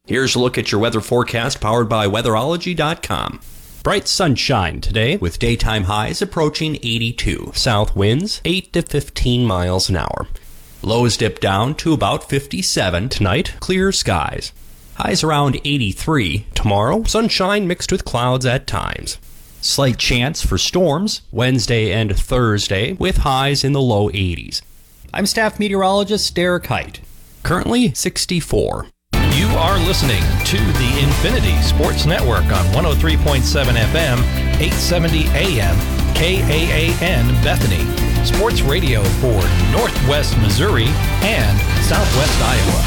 Here's a look at your weather forecast powered by weatherology.com. Bright sunshine today with daytime highs approaching 82. South winds 8 to 15 miles an hour. Lows dip down to about 57 tonight. Clear skies. Highs around 83. Tomorrow, sunshine mixed with clouds at times. Slight chance for storms Wednesday and Thursday with highs in the low 80s. I'm staff meteorologist Derek Height. Currently 64. You are listening to the Infinity Sports Network on 103.7 FM, 870 AM, KAAN Bethany. Sports radio for Northwest Missouri and Southwest Iowa.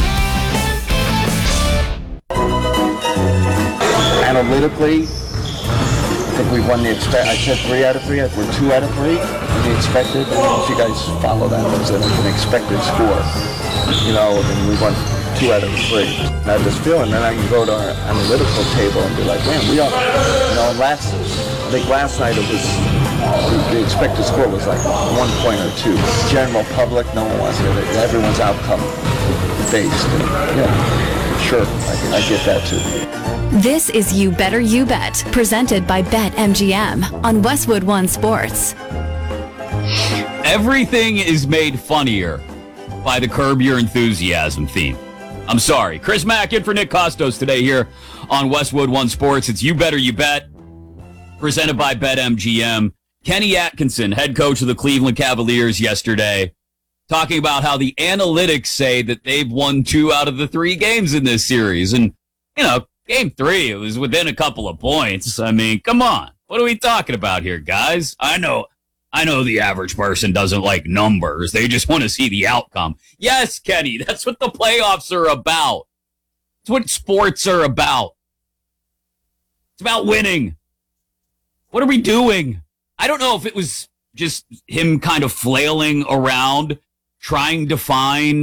Analytically, I think we won the I said 3 out of 3. We're 2 out of 3. The expected. I don't know if you guys follow that. It was an expected score. And we won 2 out of 3. And I have this feeling that I can go to our analytical table and be like, man, we are, I think last night it was, the expected score was like 1 point or 2. General public, no one wants it. Everyone's outcome based. And, sure, I get that too. This is You Better You Bet, presented by BetMGM on Westwood One Sports. Everything is made funnier by the Curb Your Enthusiasm theme. I'm sorry. Chris Mack in for Nick Costos today here on Westwood One Sports. It's You Better You Bet, presented by BetMGM. Kenny Atkinson, head coach of the Cleveland Cavaliers yesterday, talking about how the analytics say that they've won 2 out of the 3 games in this series. And, Game 3, it was within a couple of points. I mean, come on. What are we talking about here, guys? I know the average person doesn't like numbers. They just want to see the outcome. Yes, Kenny, that's what the playoffs are about. It's what sports are about. It's about winning. What are we doing? I don't know if it was just him kind of flailing around, trying to find